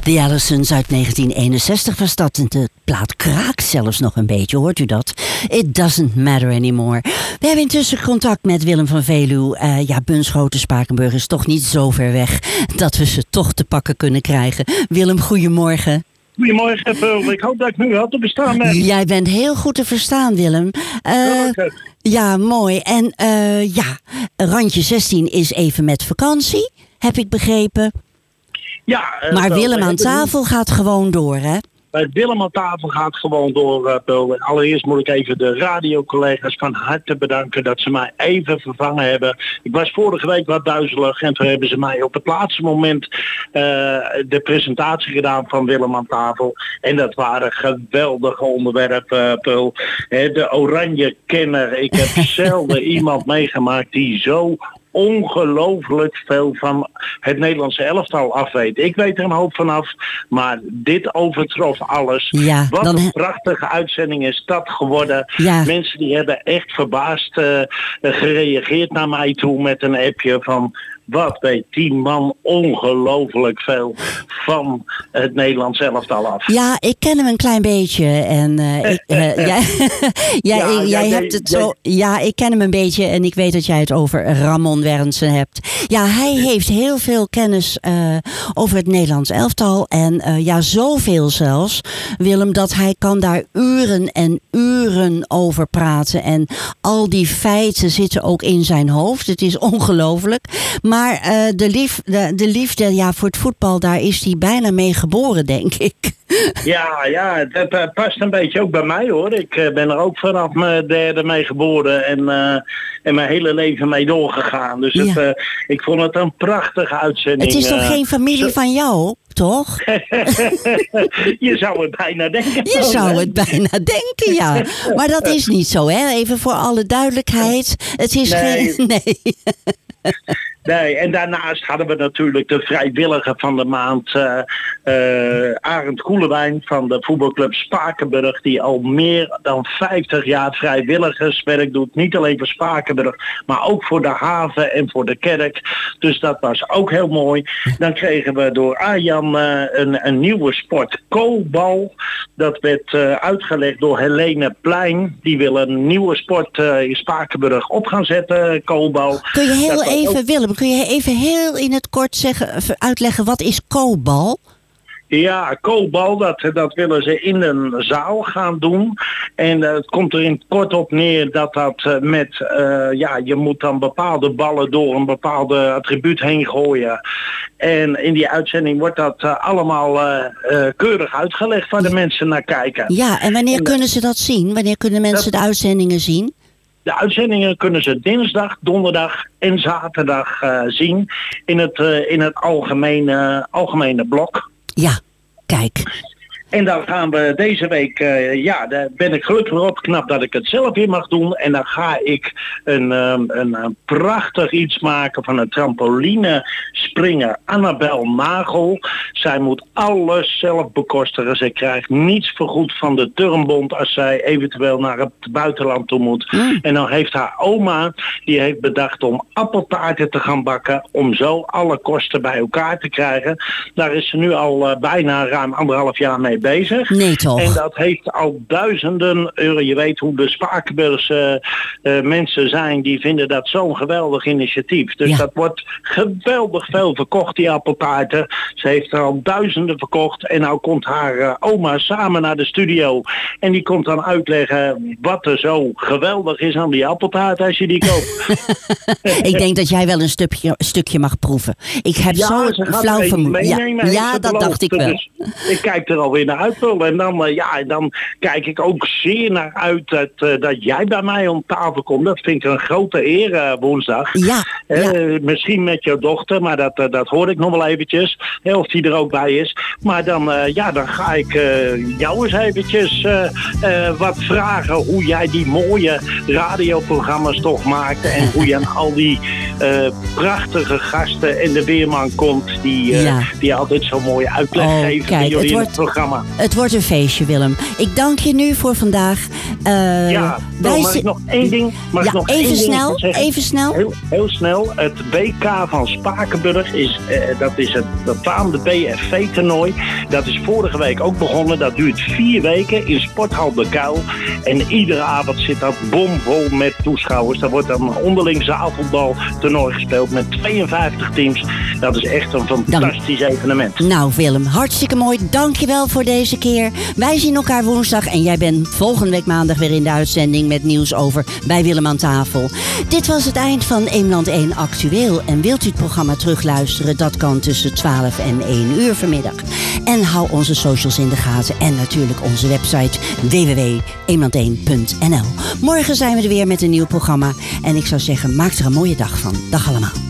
The Allisons uit 1961 was dat. En de plaat kraakt zelfs nog een beetje, hoort u dat? It doesn't matter anymore. We hebben intussen contact met Willem van Veluwe. Bunschoten, Spakenburg is toch niet zo ver weg dat we ze toch te pakken kunnen krijgen. Willem, goedemorgen. Goedemorgen, Pearl. Ik hoop dat ik nu wel te bestaan ben. Jij bent heel goed te verstaan, Willem. Ja, mooi. En Randje 16 is even met vakantie, heb ik begrepen. Ja, maar Willem aan tafel gaat gewoon door, hè? Willem aan tafel gaat gewoon door, Pearl. Allereerst moet ik even de radiocollega's van harte bedanken dat ze mij even vervangen hebben. Ik was vorige week wat duizelig en toen hebben ze mij op het laatste moment de presentatie gedaan van Willem aan tafel. En dat waren geweldige onderwerpen, Pearl. De oranje kenner. Ik heb zelden iemand meegemaakt die zo ongelooflijk veel van het Nederlandse elftal afweet. Ik weet er een hoop vanaf, maar dit overtrof alles. Ja, wat een prachtige uitzending is dat geworden. Ja. Mensen die hebben echt verbaasd gereageerd naar mij toe met een appje van: wat weet die man ongelooflijk veel van het Nederlands elftal af. Ja, ik ken hem een klein beetje. En jij hebt het zo. Ja, ik ken hem een beetje en ik weet dat jij het over Ramon Wernsen hebt. Ja, hij heeft heel veel kennis over het Nederlands elftal. En zoveel zelfs, Willem, dat hij kan daar uren en uren over praten. En al die feiten zitten ook in zijn hoofd. Het is ongelooflijk. Maar de liefde voor het voetbal, daar is hij bijna mee geboren, denk ik. Ja, dat past een beetje ook bij mij, hoor. Ik ben er ook vanaf mijn derde mee geboren en mijn hele leven mee doorgegaan. Dus ik vond het een prachtige uitzending. Het is toch geen familie van jou, toch? Je zou het bijna denken. Je zou het bijna denken, ja. Maar dat is niet zo, hè? Even voor alle duidelijkheid. Het is geen... Nee. Nee, en daarnaast hadden we natuurlijk de vrijwilliger van de maand, Arend Koelewijn van de voetbalclub Spakenburg, die al meer dan 50 jaar vrijwilligerswerk doet. Niet alleen voor Spakenburg, maar ook voor de haven en voor de kerk. Dus dat was ook heel mooi. Dan kregen we door Arjan een nieuwe sport, koolbal. Dat werd uitgelegd door Helene Plein. Die wil een nieuwe sport in Spakenburg op gaan zetten, koolbal. Kun je heel even, Willem, kun je even heel in het kort uitleggen, wat is koolbal? Ja, koolbal, dat willen ze in een zaal gaan doen. En het komt er in het kort op neer dat met, je moet dan bepaalde ballen door een bepaalde attribuut heen gooien. En in die uitzending wordt dat allemaal keurig uitgelegd waar de mensen naar kijken. Ja, en wanneer kunnen ze dat zien? Wanneer kunnen mensen de uitzendingen zien? De uitzendingen kunnen ze dinsdag, donderdag en zaterdag zien in het algemene blok. Ja, kijk. En dan gaan we deze week, daar ben ik gelukkig weer opgeknapt dat ik het zelf weer mag doen. En dan ga ik een prachtig iets maken van een trampolinespringer Annabel Nagel. Zij moet alles zelf bekostigen. Zij krijgt niets vergoed van de Turnbond als zij eventueel naar het buitenland toe moet. En dan heeft haar oma, die heeft bedacht om appeltaarten te gaan bakken, om zo alle kosten bij elkaar te krijgen. Daar is ze nu al bijna ruim 1,5 jaar mee bezig. Nee, toch? En dat heeft al duizenden euro. Je weet hoe de Spakenburgse mensen zijn. Die vinden dat zo'n geweldig initiatief. Dus dat wordt geweldig veel verkocht, die appeltaarten. Ze heeft er al duizenden verkocht. En nou komt haar oma samen naar de studio. En die komt dan uitleggen wat er zo geweldig is aan die appeltaart als je die koopt. Ik denk dat jij wel een stukje mag proeven. Ik heb zo'n flauw vermoeden. Ja, dat dacht ik wel. Dus ik kijk er alweer naar uit. En dan kijk ik ook zeer naar uit dat jij bij mij om tafel komt. Dat vind ik een grote eer woensdag. Ja. Misschien met jouw dochter, maar dat hoor ik nog wel eventjes. Of die er ook bij is. Maar dan ga ik jou eens eventjes wat vragen hoe jij die mooie radioprogramma's toch maakt. En hoe je aan al die prachtige gasten en de weerman komt die altijd zo mooi uitleg geven. Kijk, jullie in het programma. programma. Het wordt een feestje, Willem. Ik dank je nu voor vandaag. Mag ik nog één ding? Even snel. Heel snel. Het BK van Spakenburg dat is het befaamde BFV-toernooi. Dat is vorige week ook begonnen. Dat duurt 4 weken in Sporthal De Kuil. En iedere avond zit dat bomvol met toeschouwers. Daar wordt een onderling zaalvoetbaltoernooi gespeeld met 52 teams. Dat is echt een fantastisch evenement. Nou Willem, hartstikke mooi. Dank je wel voor deze keer. Wij zien elkaar woensdag en jij bent volgende week maandag weer in de uitzending met nieuws over bij Willem aan tafel. Dit was het eind van Eemland 1 Actueel. En wilt u het programma terugluisteren? Dat kan tussen 12 en 1 uur vanmiddag. En hou onze socials in de gaten en natuurlijk onze website www.eemland1.nl. Morgen zijn we er weer met een nieuw programma. En ik zou zeggen, maak er een mooie dag van. Dag allemaal.